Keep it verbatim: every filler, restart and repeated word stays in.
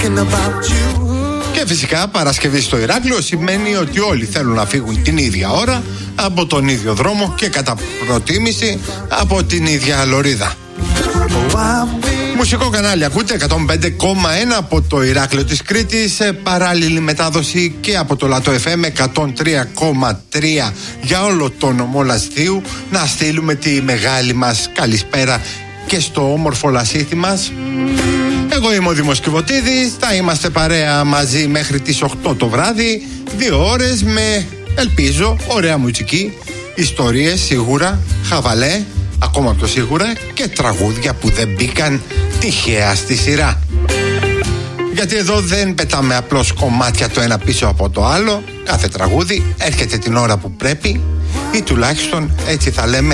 Και φυσικά Παρασκευή στο Ηράκλειο σημαίνει ότι όλοι θέλουν να φύγουν την ίδια ώρα, από τον ίδιο δρόμο και κατά προτίμηση από την ίδια λωρίδα. Μουσικό κανάλι ακούτε εκατόν πέντε κόμμα ένα από το Ηράκλειο της Κρήτης, παράλληλη μετάδοση και από το Λατό εφ εμ εκατόν τρία κόμμα τρία για όλο το νομό Λασθείου. Να στείλουμε τη μεγάλη μας καλησπέρα και στο όμορφο Λασίθι μας. Εγώ είμαι ο Δήμος Κιβωτίδης, θα είμαστε παρέα μαζί μέχρι τις οκτώ το βράδυ, δύο ώρες με, ελπίζω, ωραία μουσική, ιστορίες σίγουρα, χαβαλέ, ακόμα πιο σίγουρα, και τραγούδια που δεν μπήκαν τυχαία στη σειρά. Γιατί εδώ δεν πετάμε απλώς κομμάτια το ένα πίσω από το άλλο, κάθε τραγούδι έρχεται την ώρα που πρέπει, ή τουλάχιστον έτσι θα λέμε